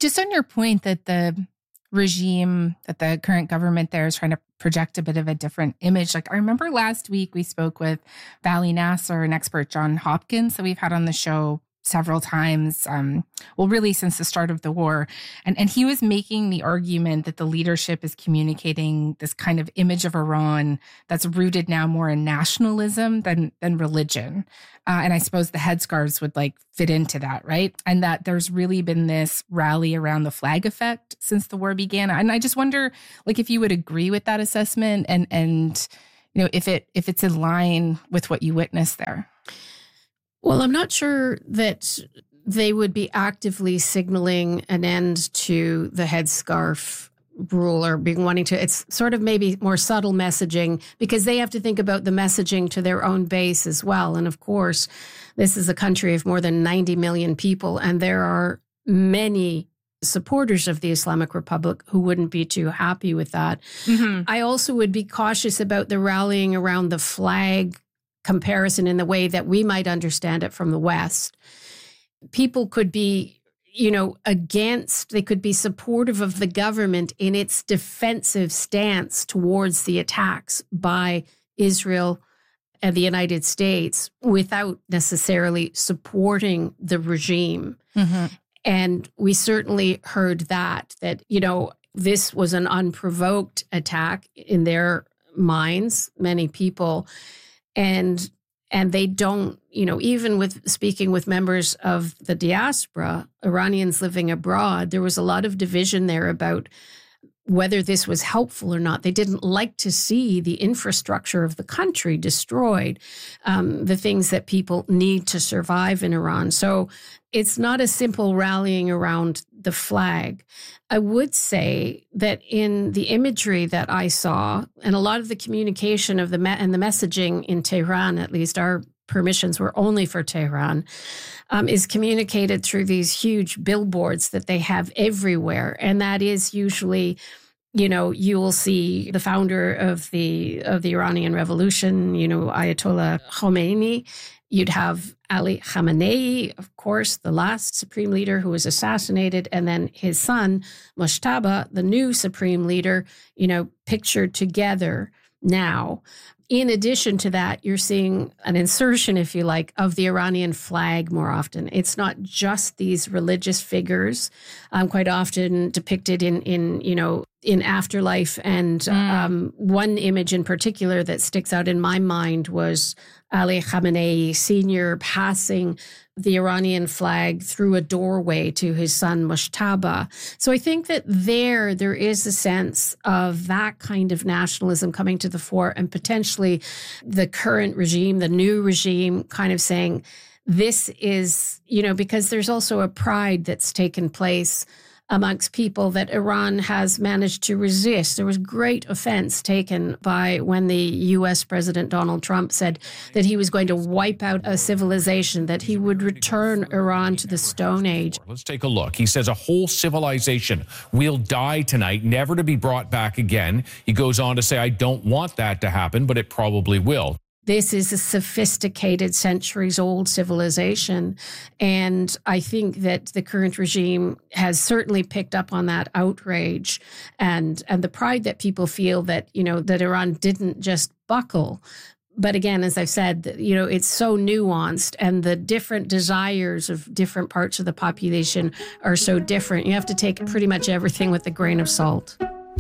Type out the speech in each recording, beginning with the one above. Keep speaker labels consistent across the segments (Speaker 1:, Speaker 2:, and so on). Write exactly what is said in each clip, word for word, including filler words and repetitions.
Speaker 1: Just on your point that the regime, that the current government there is trying to project a bit of a different image. Like, I remember last week we spoke with Vali Nasser, an expert, John Hopkins, that we've had on the show several times, um, well, really since the start of the war. And, and he was making the argument that the leadership is communicating this kind of image of Iran that's rooted now more in nationalism than, than religion. Uh, and I suppose the headscarves would like fit into that, right? And that there's really been this rally around the flag effect since the war began. And I just wonder, like, if you would agree with that assessment and, and, you know, if it, if it's in line with what you witnessed there.
Speaker 2: Well, I'm not sure that they would be actively signaling an end to the headscarf rule or being wanting to. It's sort of maybe more subtle messaging because they have to think about the messaging to their own base as well. And of course, this is a country of more than ninety million people, and there are many supporters of the Islamic Republic who wouldn't be too happy with that. Mm-hmm. I also would be cautious about the rallying around the flag comparison in the way that we might understand it from the West. People could be, you know, against, they could be supportive of the government in its defensive stance towards the attacks by Israel and the United States without necessarily supporting the regime. Mm-hmm. And we certainly heard that, that, you know, this was an unprovoked attack in their minds, many people. And and they don't, you know, even with speaking with members of the diaspora, Iranians living abroad, there was a lot of division there about whether this was helpful or not. They didn't like to see the infrastructure of the country destroyed, um, the things that people need to survive in Iran. So it's not a simple rallying around the flag. I would say that in the imagery that I saw, and a lot of the communication of the me- and the messaging in Tehran, at least our permissions were only for Tehran, um, is communicated through these huge billboards that they have everywhere. And that is usually, you know, you will see the founder of the of the Iranian Revolution, you know, Ayatollah Khomeini. You'd have Ali Khamenei, of course, the last supreme leader who was assassinated, and then his son, Moshtaba, the new supreme leader, you know, pictured together now. In addition to that, you're seeing an insertion, if you like, of the Iranian flag more often. It's not just these religious figures, um, quite often depicted in, in, you know, in afterlife. And mm. um, one image in particular that sticks out in my mind was Ali Khamenei Senior passing the Iranian flag through a doorway to his son Moshtaba. So I think that there, there is a sense of that kind of nationalism coming to the fore, and potentially the current regime, the new regime, kind of saying this is, you know, because there's also a pride that's taken place amongst people that Iran has managed to resist. There was great offense taken by when the U S President Donald Trump said that he was going to wipe out a civilization, that he would return Iran to the Stone Age.
Speaker 3: Let's take a look. He says a whole civilization will die tonight, never to be brought back again. He goes on to say, I don't want that to happen, but it probably will.
Speaker 2: This is a sophisticated, centuries-old civilization. And I think that the current regime has certainly picked up on that outrage and, and the pride that people feel that, you know, that Iran didn't just buckle. But again, as I've said, you know, it's so nuanced, and the different desires of different parts of the population are so different. You have to take pretty much everything with a grain of salt.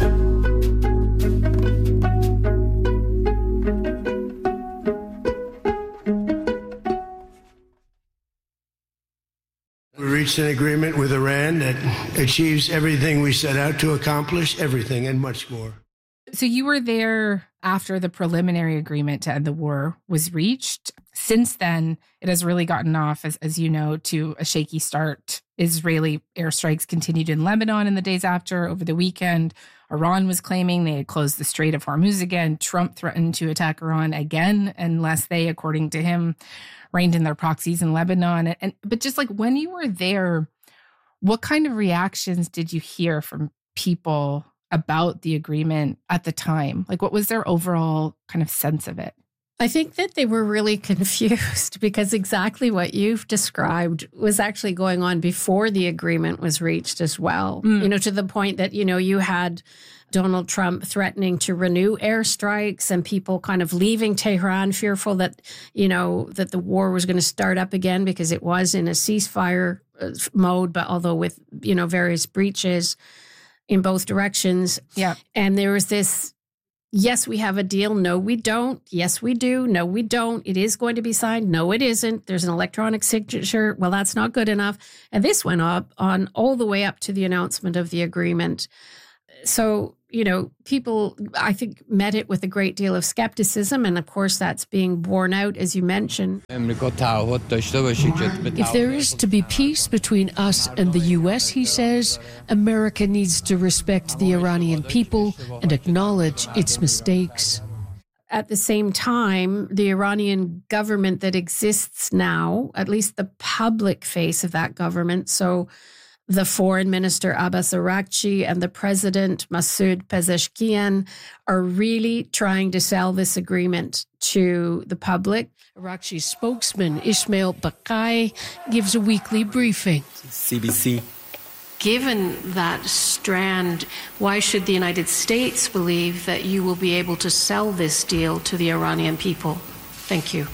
Speaker 4: We reached an agreement with Iran that achieves everything we set out to accomplish, everything and much more.
Speaker 1: So you were there after the preliminary agreement to end the war was reached. Since then, it has really gotten off, as, as you know, to a shaky start. Israeli airstrikes continued in Lebanon in the days after. Over the weekend, Iran was claiming they had closed the Strait of Hormuz again. Trump threatened to attack Iran again unless they, according to him, reined in their proxies in Lebanon. And, and but just like when you were there, what kind of reactions did you hear from people about the agreement at the time? Like, what was their overall kind of sense of it?
Speaker 2: I think that they were really confused because exactly what you've described was actually going on before the agreement was reached as well. Mm. You know, to the point that, you know, you had Donald Trump threatening to renew airstrikes and people kind of leaving Tehran fearful that, you know, that the war was going to start up again because it was in a ceasefire mode, but although with, you know, various breaches in both directions.
Speaker 1: Yeah.
Speaker 2: And there was this, yes, we have a deal. No, we don't. Yes, we do. No, we don't. It is going to be signed. No, it isn't. There's an electronic signature. Well, that's not good enough. And this went up on all the way up to the announcement of the agreement. So, you know, people, I think, met it with a great deal of skepticism. And of course, that's being borne out, as you mentioned.
Speaker 5: If there is to be peace between us and the U S, he says, America needs to respect the Iranian people and acknowledge its mistakes.
Speaker 2: At the same time, the Iranian government that exists now, at least the public face of that government, so the foreign minister Abbas Araghchi and the president Masoud Pezeshkian are really trying to sell this agreement to the public.
Speaker 5: Araghchi's spokesman Ismail Bakai gives a weekly briefing.
Speaker 6: C B C.
Speaker 2: Given that strand, why should the United States believe that you will be able to sell this deal to the Iranian people? Thank you.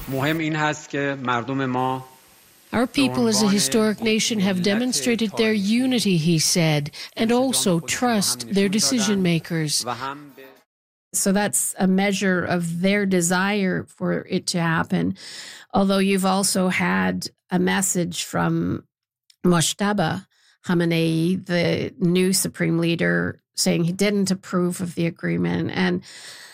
Speaker 5: Our people as a historic nation have demonstrated their unity, he said, and also trust their decision makers.
Speaker 2: So that's a measure of their desire for it to happen. Although you've also had a message from Mojtaba Khamenei, the new supreme leader, saying he didn't approve of the agreement. And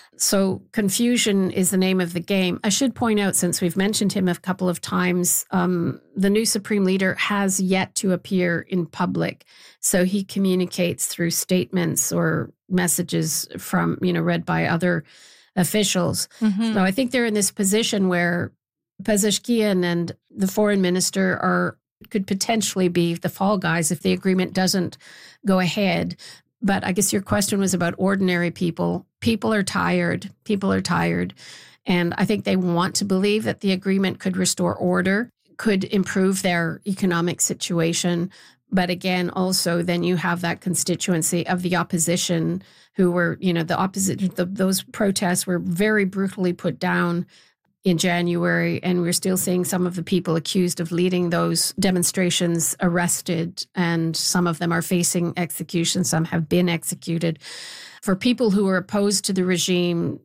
Speaker 2: so confusion is the name of the game. I should point out, since we've mentioned him a couple of times, um, the new supreme leader has yet to appear in public. So he communicates through statements or messages from, you know, read by other officials. Mm-hmm. So I think they're in this position where Pezeshkian and the foreign minister are could potentially be the fall guys if the agreement doesn't go ahead. But I guess your question was about ordinary people. People are tired. People are tired. And I think they want to believe that the agreement could restore order, could improve their economic situation. But again, also then you have that constituency of the opposition who were, you know, the opposite, the, those protests were very brutally put down in January, and we're still seeing some of the people accused of leading those demonstrations arrested, and some of them are facing execution. Some have been executed. For people who are opposed to the regime,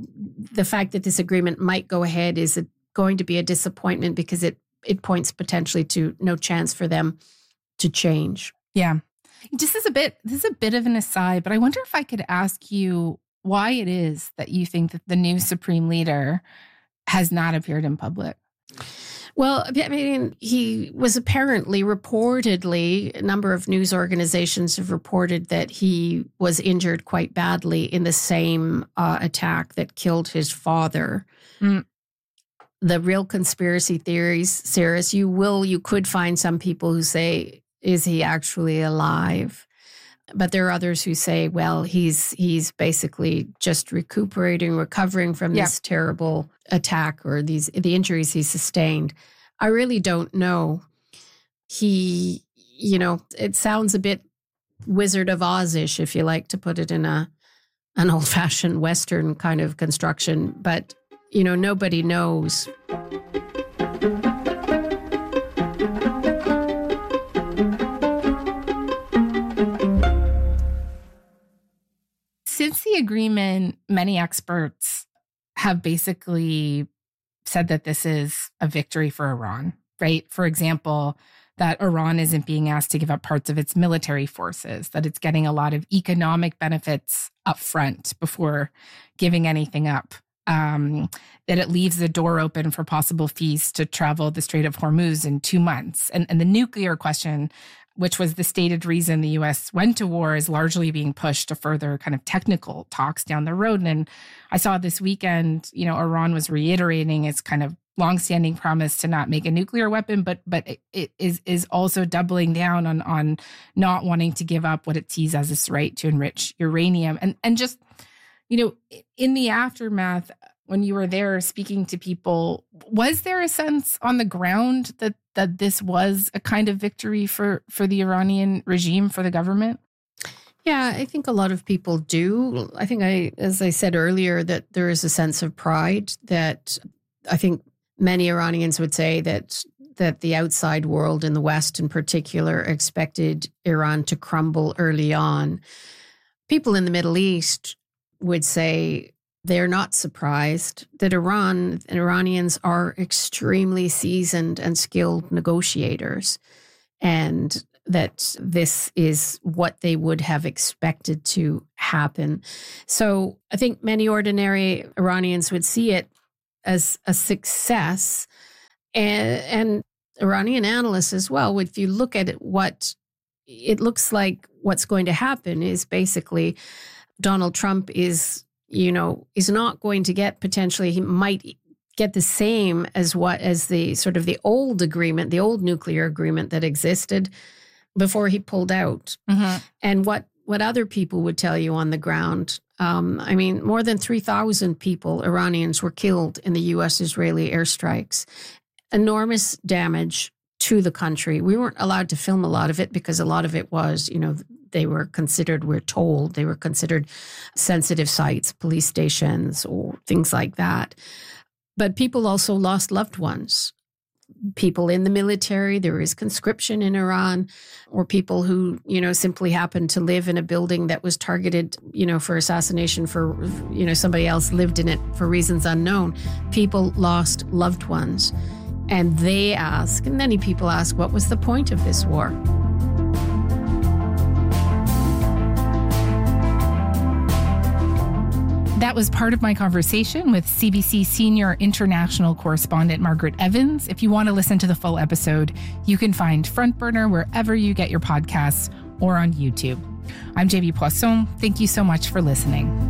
Speaker 2: the fact that this agreement might go ahead is going to be a disappointment because it it points potentially to no chance for them to change.
Speaker 1: Yeah. Just as a bit, this is a bit of an aside, but I wonder if I could ask you why it is that you think that the new supreme leader has not appeared in public.
Speaker 2: Well, I mean, he was apparently, reportedly, a number of news organizations have reported that he was injured quite badly in the same uh, attack that killed his father. Mm. The real conspiracy theories, Sarah, you will, you could find some people who say, is he actually alive? But there are others who say, well, he's he's basically just recuperating, recovering from yeah. this terrible attack or these the injuries he sustained. I really don't know. He, you know, it sounds a bit Wizard of Oz-ish, if you like to put it in a an old-fashioned Western kind of construction. But, you know, nobody knows.
Speaker 1: Since the agreement, many experts have basically said that this is a victory for Iran, right? For example, that Iran isn't being asked to give up parts of its military forces, that it's getting a lot of economic benefits up front before giving anything up, um, that it leaves the door open for possible fees to travel the Strait of Hormuz in two months. And, and the nuclear question, which was the stated reason the U S went to war, is largely being pushed to further kind of technical talks down the road. And I saw this weekend, you know, Iran was reiterating its kind of longstanding promise to not make a nuclear weapon, but but it, it is is also doubling down on on not wanting to give up what it sees as its right to enrich uranium. And and just, you know, in the aftermath, when you were there speaking to people, was there a sense on the ground that that this was a kind of victory for, for the Iranian regime, for the government?
Speaker 2: Yeah, I think a lot of people do. I think I, as I said earlier, that there is a sense of pride that I think many Iranians would say that that the outside world and the West in particular expected Iran to crumble early on. People in the Middle East would say they're not surprised that Iran and Iranians are extremely seasoned and skilled negotiators, and that this is what they would have expected to happen. So I think many ordinary Iranians would see it as a success, and, and Iranian analysts as well. If you look at it, what it looks like what's going to happen is basically Donald Trump is, you know, is not going to get potentially, he might get the same as what, as the sort of the old agreement, the old nuclear agreement that existed before he pulled out. Mm-hmm. And what, what other people would tell you on the ground. Um, I mean, more than three thousand people, Iranians, were killed in the U S-Israeli airstrikes. Enormous damage to the country. We weren't allowed to film a lot of it because a lot of it was, you know, they were considered, we're told, they were considered sensitive sites, police stations or things like that. But people also lost loved ones. People in the military, there is conscription in Iran, or people who, you know, simply happened to live in a building that was targeted, you know, for assassination for, you know, somebody else lived in it for reasons unknown. People lost loved ones. And they ask, and many people ask, what was the point of this war?
Speaker 1: That was part of my conversation with C B C senior international correspondent Margaret Evans. If you want to listen to the full episode, you can find Front Burner wherever you get your podcasts or on YouTube. I'm J B Poisson. Thank you so much for listening.